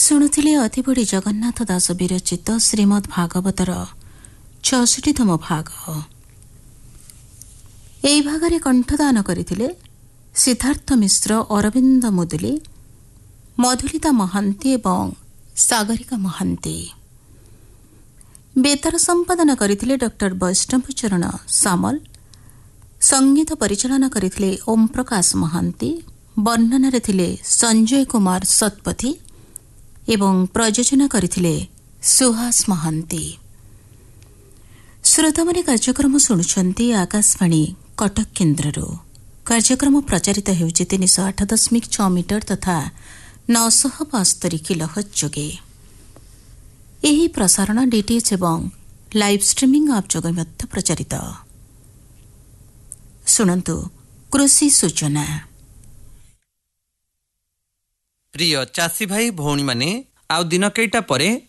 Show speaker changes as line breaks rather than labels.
ଶୁଣୁଥିଲେ ଅତିବଡ଼ି ଜଗନ୍ନାଥ ଦାସ ବିରଚିତ ଶ୍ରୀମଦ୍ ଭାଗବତର 66ତମ ଭାଗ। ଏହି ଭାଗରେ କଣ୍ଠଦାନ କରିଥିଲେ ସିଦ୍ଧାର୍ଥ ମିଶ୍ର, ଅରବିନ୍ଦ ମୁଦୁଲି, ମଧୁଲିତା ମହାନ୍ତି ଏବଂ ସାଗରିକା ମହାନ୍ତି। ବେତାର ସମ୍ପାଦନା କରିଥିଲେ ଡକ୍ଟର ବୈଷ୍ଣବଚରଣ ସାମଲ। ସଙ୍ଗୀତ ପରିଚାଳନା କରିଥିଲେ ଓମ୍ ପ୍ରକାଶ ମହାନ୍ତି। ବର୍ଣ୍ଣନାରେ ଥିଲେ ସଞ୍ଜୟ କୁମାର ଶତପଥୀ ଏବଂ ପ୍ରଯୋଜନା କରିଥିଲେ ସୁହାସ ମହାନ୍ତି। ଶ୍ରୋତାମାନେ କାର୍ଯ୍ୟକ୍ରମ ଶୁଣୁଛନ୍ତି ଆକାଶବାଣୀ କଟକ କେନ୍ଦ୍ରରୁ। କାର୍ଯ୍ୟକ୍ରମ ପ୍ରଚାରିତ ହେଉଛି 308.6 ମିଟର ତଥା 972 କିଲୋହର୍ଟ୍ଜ ଯୋଗେ। ଏହି ପ୍ରସାରଣ ଡିଟିଏଚ୍ ଏବଂ ଲାଇଭ୍ ଷ୍ଟ୍ରିମିଂ ଆପ୍ ଯୋଗେ ମଧ୍ୟ ପ୍ରଚାରିତ। ଶୁଣନ୍ତୁ କୃଷି ସୂଚନା।
ପ୍ରିୟ ଚାଷୀ ଭାଇ ଭଉଣୀମାନେ, ଆଉ ଦିନ କେଇଟା ପରେ